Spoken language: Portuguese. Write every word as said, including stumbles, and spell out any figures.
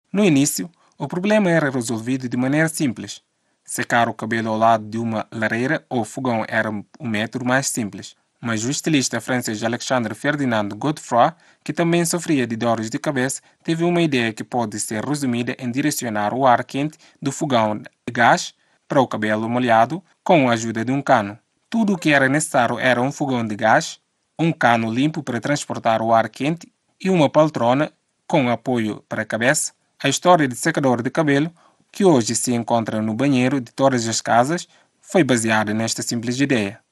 No início, o problema era resolvido de maneira simples. Secar o cabelo ao lado de uma lareira ou fogão era o método mais simples. Mas o estilista francês Alexandre Ferdinand Godefroy, que também sofria de dores de cabeça, teve uma ideia que pode ser resumida em direcionar o ar quente do fogão de gás para o cabelo molhado com a ajuda de um cano. Tudo o que era necessário era um fogão de gás, um cano limpo para transportar o ar quente e uma poltrona com apoio para a cabeça. A história de secador de cabelo, que hoje se encontra no banheiro de todas as casas, foi baseada nesta simples ideia.